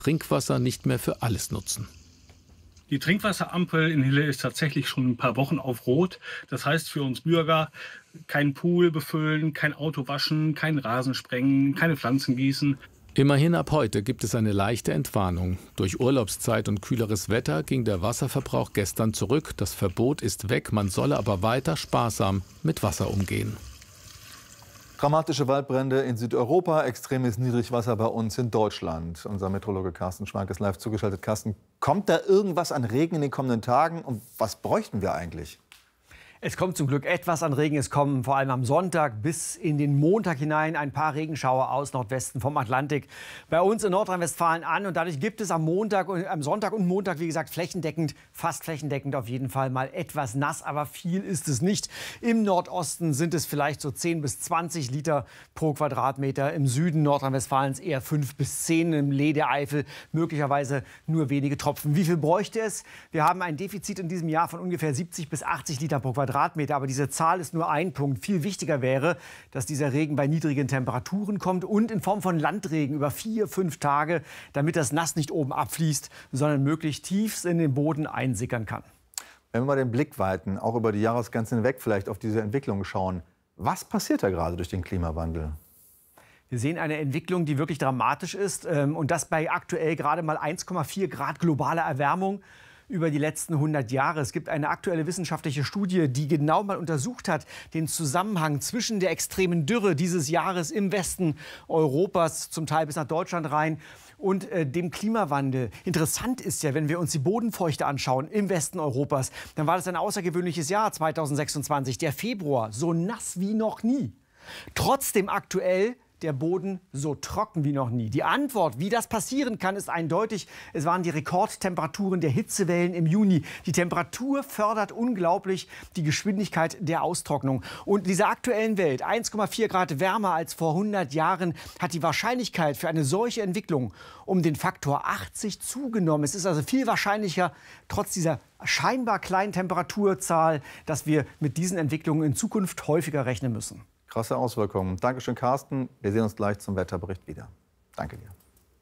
Trinkwasser nicht mehr für alles nutzen. Die Trinkwasserampel in Hille ist tatsächlich schon ein paar Wochen auf Rot. Das heißt für uns Bürger, kein Pool befüllen, kein Auto waschen, kein Rasen sprengen, keine Pflanzen gießen. Immerhin ab heute gibt es eine leichte Entwarnung. Durch Urlaubszeit und kühleres Wetter ging der Wasserverbrauch gestern zurück. Das Verbot ist weg, man solle aber weiter sparsam mit Wasser umgehen. Dramatische Waldbrände in Südeuropa, extremes Niedrigwasser bei uns in Deutschland. Unser Meteorologe Carsten Schwank ist live zugeschaltet. Carsten, kommt da irgendwas an Regen in den kommenden Tagen und was bräuchten wir eigentlich? Es kommt zum Glück etwas an Regen. Es kommen vor allem am Sonntag bis in den Montag hinein ein paar Regenschauer aus Nordwesten vom Atlantik bei uns in Nordrhein-Westfalen an. Und dadurch gibt es am Sonntag und Montag, wie gesagt, flächendeckend, fast flächendeckend auf jeden Fall mal etwas nass. Aber viel ist es nicht. Im Nordosten sind es vielleicht so 10 bis 20 Liter pro Quadratmeter. Im Süden Nordrhein-Westfalens eher 5 bis 10. Im Lee der Eifel möglicherweise nur wenige Tropfen. Wie viel bräuchte es? Wir haben ein Defizit in diesem Jahr von ungefähr 70 bis 80 Liter pro Quadratmeter. Aber diese Zahl ist nur ein Punkt. Viel wichtiger wäre, dass dieser Regen bei niedrigen Temperaturen kommt und in Form von Landregen über 4, 5 Tage, damit das Nass nicht oben abfließt, sondern möglichst tief in den Boden einsickern kann. Wenn wir mal den Blick weiten, auch über die Jahresgrenzen hinweg vielleicht auf diese Entwicklung schauen, was passiert da gerade durch den Klimawandel? Wir sehen eine Entwicklung, die wirklich dramatisch ist und das bei aktuell gerade mal 1,4 Grad globaler Erwärmung über die letzten 100 Jahre. Es gibt eine aktuelle wissenschaftliche Studie, die genau mal untersucht hat, den Zusammenhang zwischen der extremen Dürre dieses Jahres im Westen Europas, zum Teil bis nach Deutschland rein, und dem Klimawandel. Interessant ist ja, wenn wir uns die Bodenfeuchte anschauen im Westen Europas, dann war das ein außergewöhnliches Jahr 2026, der Februar, so nass wie noch nie. Trotzdem aktuell der Boden so trocken wie noch nie. Die Antwort, wie das passieren kann, ist eindeutig. Es waren die Rekordtemperaturen der Hitzewellen im Juni. Die Temperatur fördert unglaublich die Geschwindigkeit der Austrocknung. Und in dieser aktuellen Welt, 1,4 Grad wärmer als vor 100 Jahren, hat die Wahrscheinlichkeit für eine solche Entwicklung um den Faktor 80 zugenommen. Es ist also viel wahrscheinlicher, trotz dieser scheinbar kleinen Temperaturzahl, dass wir mit diesen Entwicklungen in Zukunft häufiger rechnen müssen. Krasse Auswirkungen. Dankeschön, Carsten. Wir sehen uns gleich zum Wetterbericht wieder. Danke dir.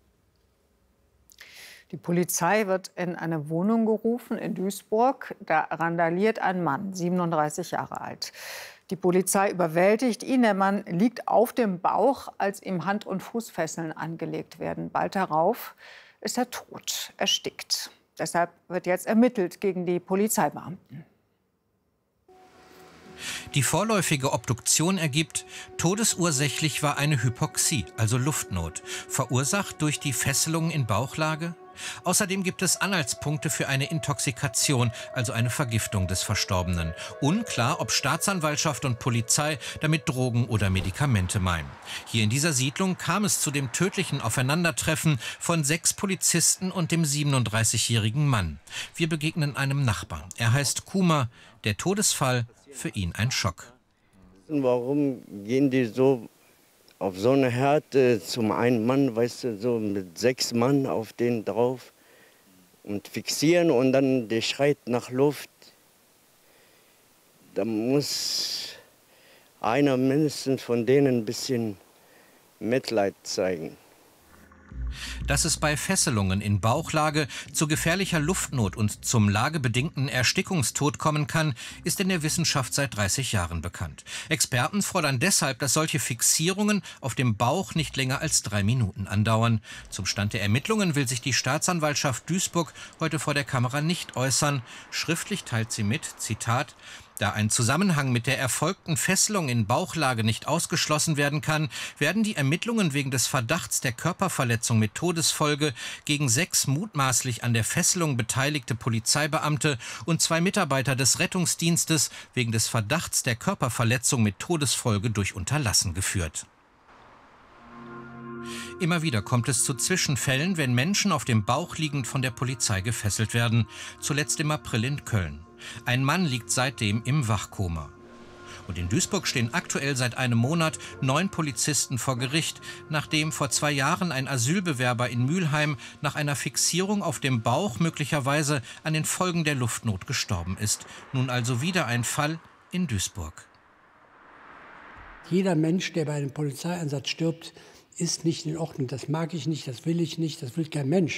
Die Polizei wird in eine Wohnung gerufen in Duisburg. Da randaliert ein Mann, 37 Jahre alt. Die Polizei überwältigt ihn. Der Mann liegt auf dem Bauch, als ihm Hand- und Fußfesseln angelegt werden. Bald darauf ist er tot, erstickt. Deshalb wird jetzt ermittelt gegen die Polizeibeamten. Die vorläufige Obduktion ergibt, todesursächlich war eine Hypoxie, also Luftnot, verursacht durch die Fesselung in Bauchlage. Außerdem gibt es Anhaltspunkte für eine Intoxikation, also eine Vergiftung des Verstorbenen. Unklar, ob Staatsanwaltschaft und Polizei damit Drogen oder Medikamente meinen. Hier in dieser Siedlung kam es zu dem tödlichen Aufeinandertreffen von 6 Polizisten und dem 37-jährigen Mann. Wir begegnen einem Nachbarn. Er heißt Kuma. Der Todesfall für ihn ein Schock. Warum gehen die so auf so eine Härte zum einen Mann, weißt du, so mit 6 Mann auf den drauf und fixieren und dann der schreit nach Luft. Da muss einer mindestens von denen ein bisschen Mitleid zeigen. Dass es bei Fesselungen in Bauchlage zu gefährlicher Luftnot und zum lagebedingten Erstickungstod kommen kann, ist in der Wissenschaft seit 30 Jahren bekannt. Experten fordern deshalb, dass solche Fixierungen auf dem Bauch nicht länger als 3 Minuten andauern. Zum Stand der Ermittlungen will sich die Staatsanwaltschaft Duisburg heute vor der Kamera nicht äußern. Schriftlich teilt sie mit, Zitat: Da ein Zusammenhang mit der erfolgten Fesselung in Bauchlage nicht ausgeschlossen werden kann, werden die Ermittlungen wegen des Verdachts der Körperverletzung mit Todesfolge gegen 6 mutmaßlich an der Fesselung beteiligte Polizeibeamte und 2 Mitarbeiter des Rettungsdienstes wegen des Verdachts der Körperverletzung mit Todesfolge durch Unterlassen geführt. Immer wieder kommt es zu Zwischenfällen, wenn Menschen auf dem Bauch liegend von der Polizei gefesselt werden. Zuletzt im April in Köln. Ein Mann liegt seitdem im Wachkoma. Und in Duisburg stehen aktuell seit einem Monat 9 Polizisten vor Gericht, nachdem vor 2 Jahren ein Asylbewerber in Mülheim nach einer Fixierung auf dem Bauch möglicherweise an den Folgen der Luftnot gestorben ist. Nun also wieder ein Fall in Duisburg. Jeder Mensch, der bei einem Polizeieinsatz stirbt, ist nicht in Ordnung, das mag ich nicht, das will kein Mensch.